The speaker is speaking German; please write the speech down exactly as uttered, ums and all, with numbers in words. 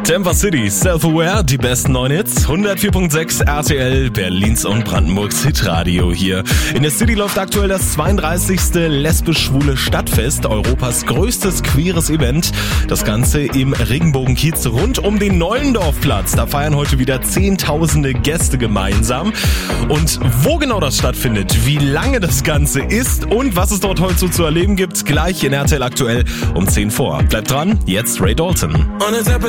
Tampa City, Self-Aware, die besten neuen Hits, hundertvier Komma sechs R T L, Berlins und Brandenburgs Hitradio hier. In der City läuft aktuell das zweiunddreißigste lesbisch-schwule Stadtfest, Europas größtes queeres Event. Das Ganze im Regenbogenkiez rund um den Neulendorfplatz. Da feiern heute wieder zehntausende Gäste gemeinsam. Und wo genau das stattfindet, wie lange das Ganze ist und was es dort heute so zu erleben gibt, gleich in R T L aktuell um zehn vor. Bleibt dran, jetzt Ray Dalton. On a